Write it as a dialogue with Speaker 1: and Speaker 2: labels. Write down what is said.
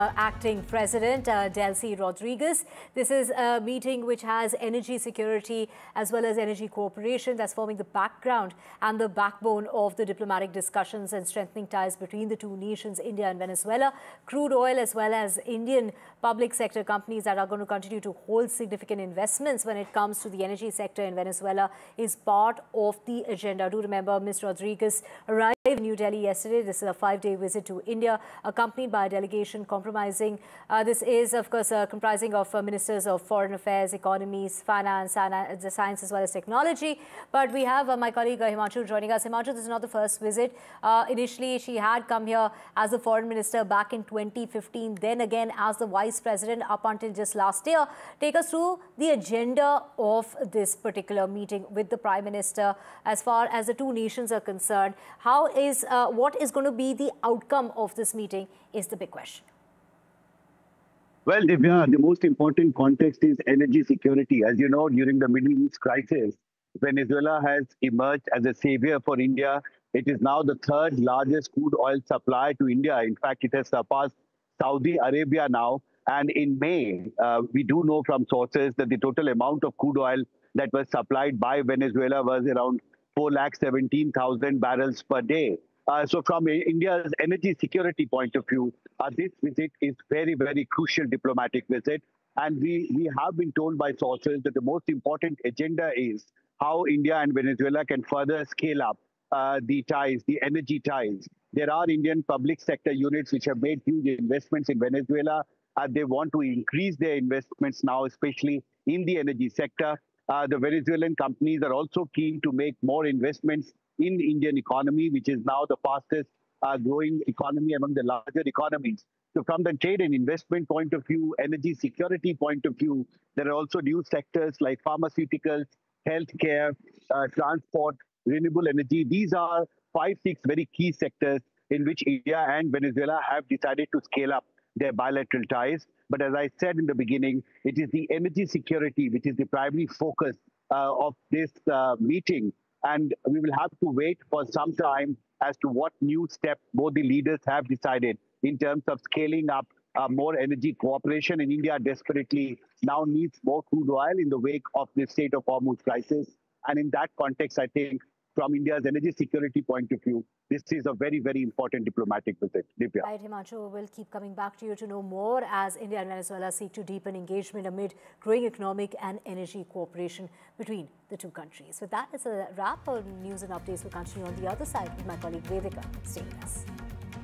Speaker 1: Acting President Delcy Rodriguez. This is a meeting which has energy security as well as energy cooperation that's forming the background and the backbone of the diplomatic discussions and strengthening ties between the two nations, India and Venezuela. Crude oil as well as Indian public sector companies that are going to continue to hold significant investments when it comes to the energy sector in Venezuela is part of the agenda. Do remember, Ms. Rodriguez arrived in New Delhi yesterday. This is a 5-day visit to India, accompanied by a delegation comprising of ministers of foreign affairs, economies, finance, and science as well as technology. But we have my colleague Himanshu joining us. Himanshu, this is not the first visit. Initially, she had come here as the foreign minister back in 2015, then again as the vice president up until just last year. Take us through the agenda of this particular meeting with the Prime Minister as far as the two nations are concerned. What is going to be the outcome of this meeting is the big question.
Speaker 2: Well, Divya, the most important context is energy security. As you know, during the Middle East crisis, Venezuela has emerged as a savior for India. It is now the third largest crude oil supplier to India. In fact, it has surpassed Saudi Arabia now. And in May, we do know from sources that the total amount of crude oil that was supplied by Venezuela was around 417,000 barrels per day. So from India's energy security point of view, this visit is very, very crucial diplomatic visit. And we have been told by sources that the most important agenda is how India and Venezuela can further scale up the ties, the energy ties. There are Indian public sector units which have made huge investments in Venezuela. They want to increase their investments now, especially in the energy sector. The Venezuelan companies are also keen to make more investments in the Indian economy, which is now the fastest growing economy among the larger economies. So from the trade and investment point of view, energy security point of view, there are also new sectors like pharmaceuticals, healthcare, transport, renewable energy. These are 5-6 very key sectors in which India and Venezuela have decided to scale up their bilateral ties. But as I said in the beginning, it is the energy security which is the primary focus of this meeting. And we will have to wait for some time as to what new steps both the leaders have decided in terms of scaling up more energy cooperation. And India desperately now needs more crude oil in the wake of the Strait of Hormuz crisis. And in that context, I think from India's energy security point of view, this is a very, very important diplomatic visit. Divya.
Speaker 1: Right, Himanshu, we'll keep coming back to you to know more as India and Venezuela seek to deepen engagement amid growing economic and energy cooperation between the two countries. With that, it's a wrap. Our news and updates will continue on the other side with my colleague Vedika. Stay with us.